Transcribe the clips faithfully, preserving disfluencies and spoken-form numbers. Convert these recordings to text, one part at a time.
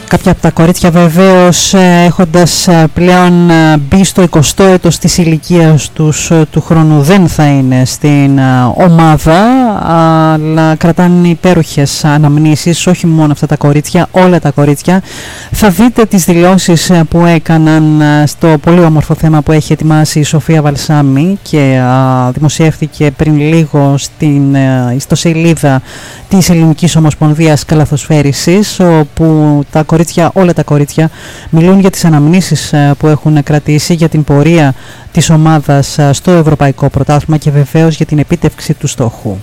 Κάποια από τα κορίτσια βεβαίως έχοντας πλέον μπει στο εικοστό έτος της ηλικίας τους του χρόνου δεν θα είναι στην ομάδα, αλλά κρατάνε υπέροχες αναμνήσεις, όχι μόνο αυτά τα κορίτσια, όλα τα κορίτσια. Θα δείτε τις δηλώσεις που έκαναν στο πολύ όμορφο θέμα που έχει ετοιμάσει η Σοφία Βαλσάμι και α, δημοσιεύθηκε πριν λίγο στην ιστοσελίδα της Ελληνικής Ομοσπονδίας Καλαθοσφαίρισης, όπου τα κορίτσια, όλα τα κορίτσια μιλούν για τις αναμνήσεις που έχουν κρατήσει, για την πορεία της ομάδας στο Ευρωπαϊκό Πρωτάθλημα και βεβαίως για την επίτευξη του στόχου.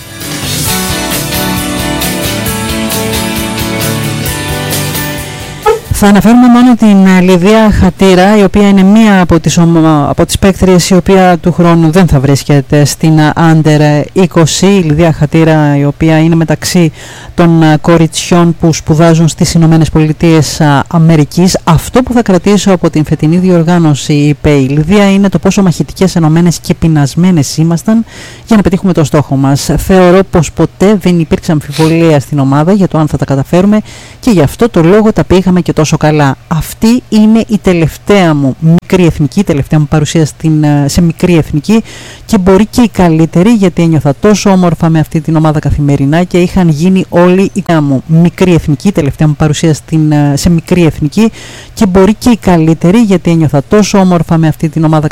Θα αναφέρουμε μόνο την Λιδία Χατήρα, η οποία είναι μία από τις, από τις παίκτριες η οποία του χρόνου δεν θα βρίσκεται στην Under είκοσι. Η Λιδία Χατήρα, η οποία είναι μεταξύ των κοριτσιών που σπουδάζουν στις Ηνωμένες Πολιτείες Αμερικής. Αυτό που θα κρατήσω από την φετινή διοργάνωση, είπε η Λιδία, είναι το πόσο μαχητικές, ενωμένες και πεινασμένες ήμασταν για να πετύχουμε το στόχο μας. Θεωρώ πως ποτέ δεν υπήρξε αμφιβολία στην ομάδα για το αν θα τα καταφέρουμε και γι' αυτό το λόγο τα πήγαμε και τόσο καλά. Αυτή είναι η τελευταία μου μικρή εθνική, η τελευταία μου παρουσία στην, σε μικρή εθνική και μπορεί και η καλύτερη, γιατί ένιωθα τόσο όμορφα με αυτή την ομάδα καθημερινά και είχαν γίνει όλοι η μου μικρή εθνική, η τελευταία μου παρουσία στην, σε μικρή εθνική και μπορεί και η καλύτερη, γιατί ένιωθα τόσο όμορφα με αυτή την ομάδα